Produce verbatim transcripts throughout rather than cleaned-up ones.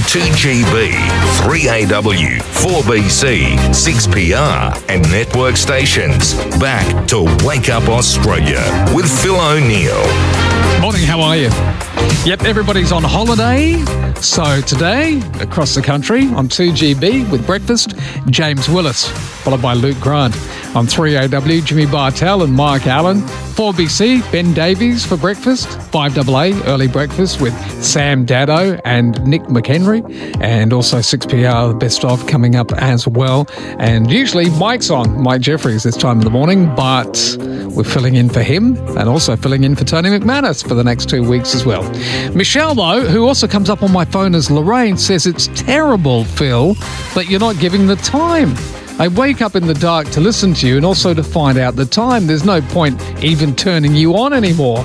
two G B, three A W, four B C, six P R and network stations. Back to Wake Up Australia with Phil O'Neill. Morning, how are you? Yep, everybody's on holiday. So today, across the country, on two G B with breakfast, James Willis, followed by Luke Grant. On three A W, Jimmy Bartell and Mark Allen. four B C, Ben Davies for breakfast. five A A, early breakfast with Sam Dado and Nick McHenry. And also six P R, the best of, coming up as well. And usually Mike's on, Mike Jeffries, this time of the morning, but we're filling in for him and also filling in for Tony McManus for the next two weeks as well. Michelle, though, who also comes up on my phone as Lorraine, says it's terrible, Phil, that you're not giving the time. I wake up in the dark to listen to you and also to find out the time. There's no point even turning you on anymore.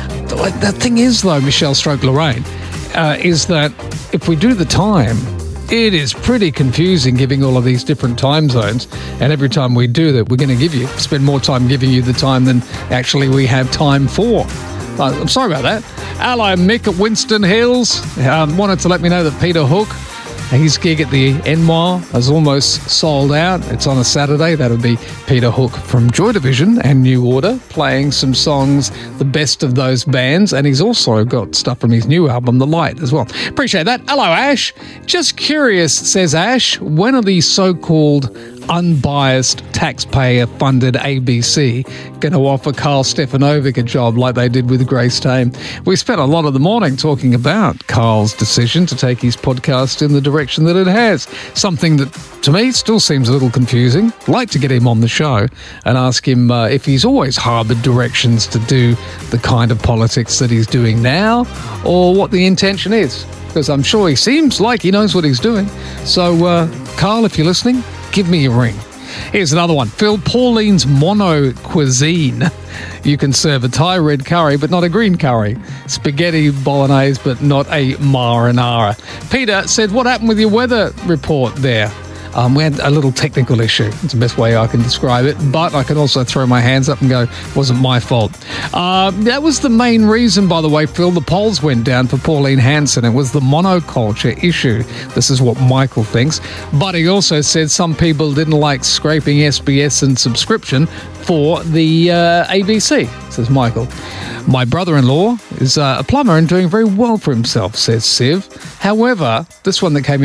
The thing is, though, Michelle stroke Lorraine, uh, is that if we do the time, it is pretty confusing giving all of these different time zones. And every time we do that, we're going to give you, spend more time giving you the time than actually we have time for. Uh, I'm sorry about that. Hello, Mick at Winston Hills. Um, wanted to let me know that Peter Hook, his gig at the N Y is almost sold out. It's on a Saturday. That'll be Peter Hook from Joy Division and New Order playing some songs, the best of those bands. And he's also got stuff from his new album, The Light, as well. Appreciate that. Hello, Ash. Just curious, says Ash, when are these so-called unbiased, taxpayer-funded A B C going to offer Carl Stefanovic a job like they did with Grace Tame? We spent a lot of the morning talking about Carl's decision to take his podcast in the direction that it has. Something that, to me, still seems a little confusing. I'd like to get him on the show and ask him uh, if he's always harboured directions to do the kind of politics that he's doing now, or what the intention is. Because I'm sure he seems like he knows what he's doing. So, uh, Carl, if you're listening, give me a ring. Here's another one. Phil, Pauline's Mono Cuisine. You can serve a Thai red curry, but not a green curry. Spaghetti bolognese, but not a marinara. Peter said, what happened with your weather report there? Um, we had a little technical issue. It's the best way I can describe it. But I can also throw my hands up and go, it wasn't my fault. Uh, that was the main reason, by the way, Phil, the polls went down for Pauline Hanson. It was the monoculture issue. This is what Michael thinks. But he also said some people didn't like scraping S B S and subscription for the uh, A B C, says Michael. My brother-in-law is uh, a plumber and doing very well for himself, says Siv. However, this one that came